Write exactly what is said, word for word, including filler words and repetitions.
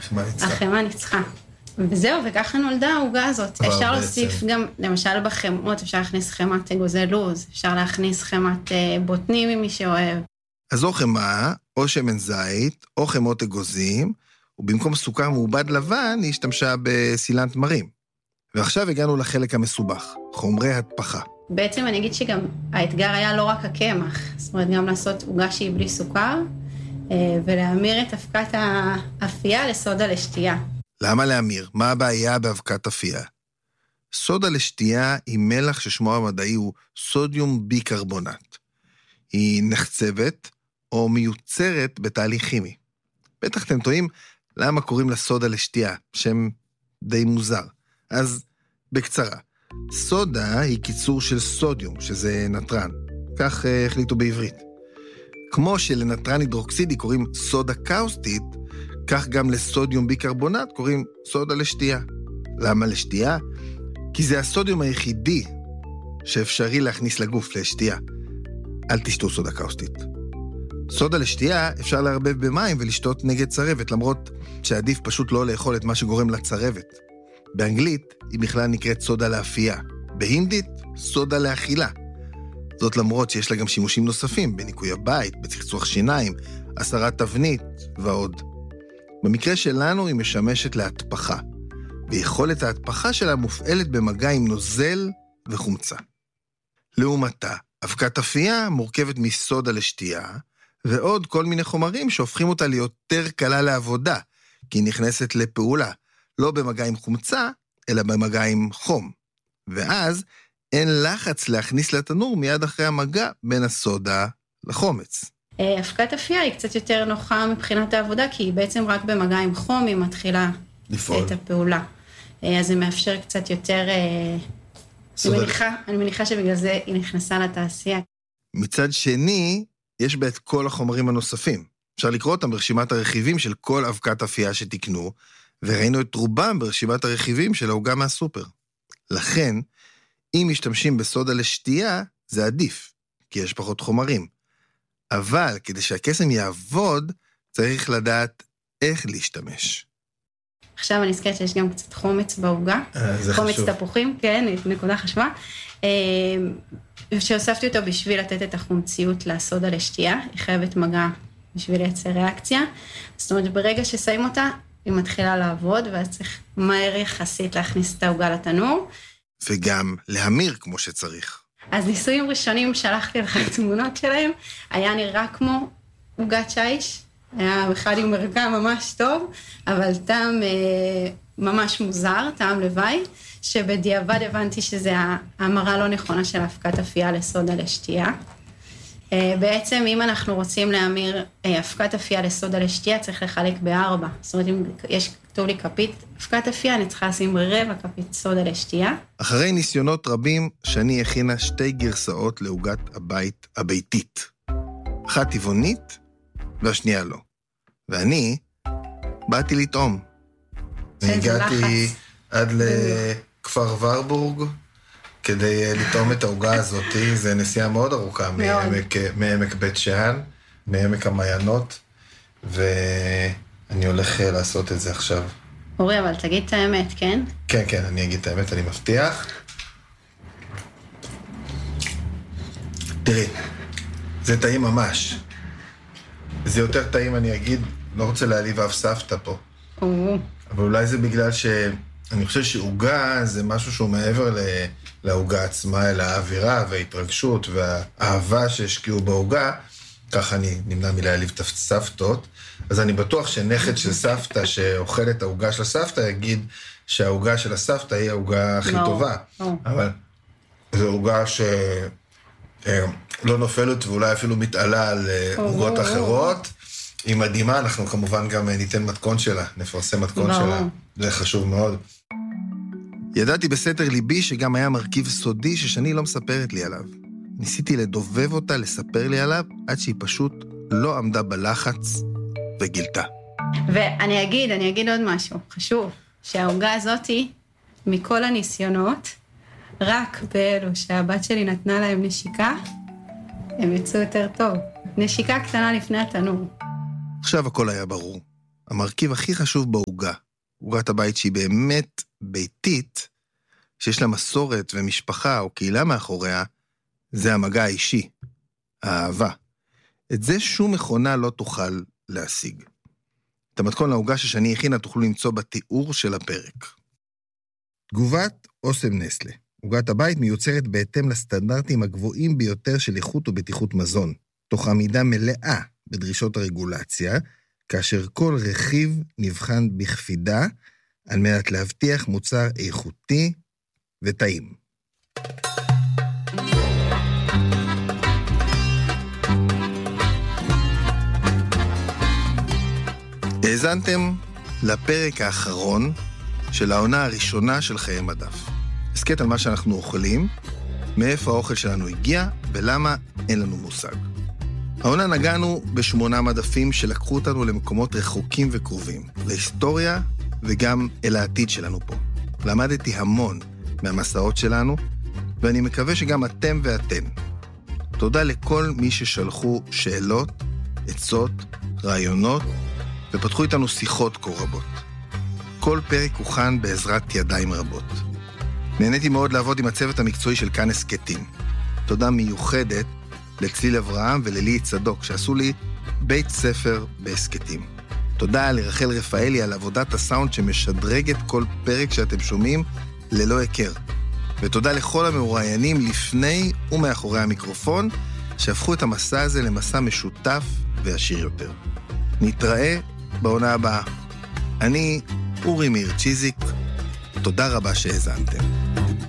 החמאה ניצחה. החמאה ניצחה. וזהו, וככה נולדה העוגה הזאת. אפשר להוסיף גם, למשל בחמאות, אפשר להכניס חמת אגוזי לוז, אפשר להכניס חמת בוטנים ממי שאוהב. אז או חמאה, או שמן זית, או חמות אגוזים, ובמקום סוכר מעובד לבן, היא השתמשה בסילן תמרים. ועכשיו הגענו לחלק המסובך, חומרי הדפחה. בעצם אני אגיד שגם האתגר היה לא רק הקמח, זאת אומרת גם לעשות עוגה שהיא בלי סוכר, ולהמיר את אבקת האפייה לסודה לשתייה. למה להמיר? מה הבעיה באבקת אפייה? סודה לשתייה היא מלח ששמו המדעי הוא סודיום ביקרבונט. היא נחצבת או מיוצרת בתהליך כימי. בטח אתם טועים למה קוראים לה סודה לשתייה, שם די מוזר. אז בקצרה, סודה היא קיצור של סודיום, שזה נטרן. כך uh, החליטו בעברית. כמו שלנטרן הידרוקסידי קוראים סודה קאוסטית, כך גם לסודיום ביקרבונט קוראים סודה לשתייה. למה לשתייה? כי זה הסודיום היחידי שאפשרי להכניס לגוף לשתייה. אל תשתו סודה קאוסטית. סודה לשתייה אפשר להרבב במים ולשתות נגד צרבת, למרות שעדיף פשוט לא לאכול את מה שגורם לצרבת. באנגלית היא בכלל נקראת סודה לאפייה. בהינדית, סודה לאכילה. זאת למרות שיש לה גם שימושים נוספים, בניקוי הבית, בצחצוח שיניים, הסרת תבנית ועוד. במקרה שלנו היא משמשת להטפחה, ויכולת ההטפחה שלה מופעלת במגע עם נוזל וחומצה. לעומתה, אבקת אפייה מורכבת מסודה לשתייה, ועוד כל מיני חומרים שהופכים אותה ליותר קלה לעבודה, כי היא נכנסת לפעולה, לא במגע עם חומצה, אלא במגע עם חום. ואז אין לחץ להכניס לתנור מיד אחרי המגע בין הסודה לחומץ. אבקת אפייה היא קצת יותר נוחה מבחינת העבודה, כי היא בעצם רק במגע עם חום, היא מתחילה לפעול. את הפעולה. אז זה מאפשר קצת יותר... אני מניחה, אני מניחה שבגלל זה היא נכנסה לתעשייה. מצד שני, יש בה את כל החומרים הנוספים. אפשר לקרוא אותם ברשימת הרכיבים של כל אבקת אפייה שתקנו, וראינו את רובם ברשימת הרכיבים של העוגה מהסופר. לכן, אם משתמשים בסודה לשתייה, זה עדיף, כי יש פחות חומרים. אבל כדי שהקסם יעבוד, צריך לדעת איך להשתמש. עכשיו אני אזכרת שיש גם קצת חומץ בעוגה. חומץ תפוחים, כן, נקודה חשובה. שהוספתי אותו בשביל לתת את החומציות לסודה לשתייה, היא חייבת מגע בשביל לייצר ריאקציה. זאת אומרת, ברגע ששמים אותה, היא מתחילה לעבוד, ואז צריך מהר יחסית להכניס את העוגה לתנור. וגם להמיר כמו שצריך. אז ניסויים ראשונים, שלחתי לך תמונות שלהם, היה נראה כמו עוגת שיש, היה אחד עם מרגע ממש טוב, אבל טעם אה, ממש מוזר, טעם לוואי, שבדיעבד הבנתי שזה ההמרה לא נכונה של אבקת אפייה לסודה לשתייה. אה, בעצם אם אנחנו רוצים להמיר אה, אבקת אפייה לסודה לשתייה, צריך לחלק בארבע. זאת אומרת, אם יש כתוב לי כפית אבקת אפייה, אני צריכה לשים רבע כפית סודה לשתייה. אחרי ניסיונות רבים, שני הכינה שתי גרסאות לעוגת הבית הביתית. אחת טבעונית, והשנייה לא. ואני באתי לטעום. והגעתי עד לכפר ורבורג, כדי לטעום את העוגה הזאת. זה נסיעה מאוד ארוכה, מעמק בית שאן, מעמק המעיינות, ואני הולך לעשות את זה עכשיו. אורי, אבל תגיד את האמת, כן? כן, כן, אני אגיד את האמת, אני מבטיח. תראי, זה טעים ממש. זה יותר טעים, אני אגיד, לא רוצה להעליב אף סבתא פה. אבל אולי זה בגלל שאני חושב שעוגה זה משהו שהוא מעבר לעוגה עצמה, אלא האווירה וההתרגשות והאהבה שהשקיעו בעוגה, ככה אני נמנע מלהעליב את הסבתות, אז אני בטוח שנכד של סבתא שאוכל את העוגה של הסבתא יגיד שהעוגה של הסבתא היא העוגה הכי טובה. אבל זו עוגה ש... לא נופלת ואולי אפילו מתעלה על עוגות אחרות. היא מדהימה, אנחנו כמובן גם ניתן מתכון שלה, נפרסם מתכון שלה. זה חשוב מאוד. ידעתי בסתר ליבי שגם היה מרכיב סודי ששני לא מספרת לי עליו. ניסיתי לדובב אותה, לספר לי עליו, עד שהיא פשוט לא עמדה בלחץ וגילתה. ואני אגיד, אני אגיד עוד משהו חשוב, שהעוגה הזאת, מכל הניסיונות, רק באלו שהבת שלי נתנה להם נשיקה, הם יצאו יותר טוב. נשיקה קטנה לפני התנור. עכשיו הכל היה ברור. המרכיב הכי חשוב בעוגה, עוגת הבית שהיא באמת ביתית, שיש לה מסורת ומשפחה או קהילה מאחוריה, זה המגע האישי, האהבה. את זה שום מכונה לא תוכל להשיג. את המתכון לעוגה ששני הכינה תוכלו למצוא בתיאור של הפרק. תגובת אוסם נסטלה. עוגת הבית מיוצרת בהתאם לסטנדרטים הגבוהים ביותר של איכות ובטיחות מזון, תוך עמידה מלאה בדרישות הרגולציה, כאשר כל רכיב נבחן בקפידה, על מנת להבטיח מוצר איכותי וטעים. האזנתם לפרק האחרון של העונה הראשונה של חיי מדף. הסקט על מה שאנחנו אוכלים, מאיפה האוכל שלנו הגיע ולמה אין לנו מושג. העונה נגענו בשמונה מדפים שלקחו אותנו למקומות רחוקים וקרובים, להיסטוריה וגם אל העתיד שלנו פה. למדתי המון מהמסעות שלנו, ואני מקווה שגם אתם ואתן. תודה לכל מי ששלחו שאלות, עצות, רעיונות, ופתחו איתנו שיחות כה רבות. כל פרק הוכן בעזרת ידיים רבות. נהניתי מאוד לעבוד עם הצוות המקצועי של כאן הסקטים. תודה מיוחדת לצליל אברהם וללי צדוק, שעשו לי בית ספר בהסקטים. תודה לרחל רפאלי על עבודת הסאונד שמשדרגת כל פרק שאתם שומעים ללא הכר. ותודה לכל המרואיינים לפני ומאחורי המיקרופון, שהפכו את המסע הזה למסע משותף ועשיר יותר. נתראה בעונה הבאה. אני אורי מאיר צ'יזיק, תודה רבה שהאזנתם.